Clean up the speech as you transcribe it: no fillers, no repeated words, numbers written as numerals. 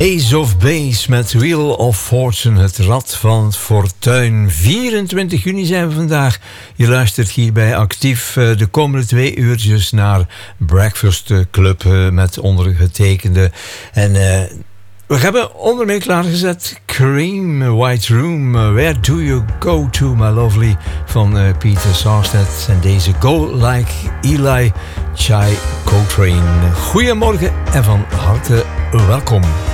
Ace of Base met Wheel of Fortune, het rad van fortuin. 24 juni zijn we vandaag. Je luistert hierbij actief de komende 2 uurtjes naar Breakfast Club met ondergetekende. En we hebben onder meer klaargezet Cream, White Room, Where Do You Go To My Lovely van Peter Sarstedt. En deze Go Like Eli, Chai Coltrane. Goedemorgen en van harte welkom.